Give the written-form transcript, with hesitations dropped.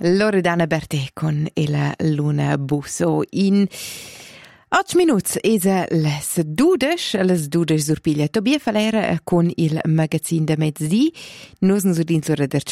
Loredana Bertè con la Luna Busso. In 8 minuti esa les 12 surpiglia. Tobia falera con il magazin da mezzì. Nos udin sur